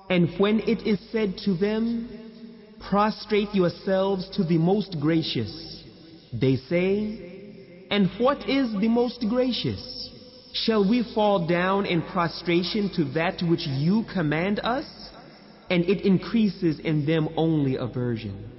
And when it is said to them, prostrate yourselves to the most gracious, they say, and what is the most gracious? Shall we fall down in prostration to that which you command us? And it increases in them only aversion.